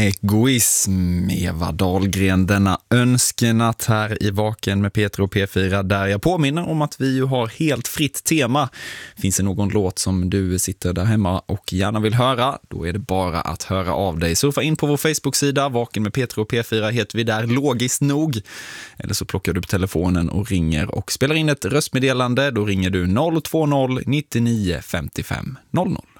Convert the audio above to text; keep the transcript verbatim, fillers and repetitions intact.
Egoism, Eva Dahlgren, denna önskenatt här i Vaken med Peter och P fyra, där jag påminner om att vi ju har helt fritt tema. Finns det någon låt som du sitter där hemma och gärna vill höra, då är det bara att höra av dig. Surfa in på vår Facebook-sida, Vaken med Peter och P fyra heter vi där, logiskt nog. Eller så plockar du upp telefonen och ringer och spelar in ett röstmeddelande. Då ringer du noll två noll nio nio fem fem noll noll.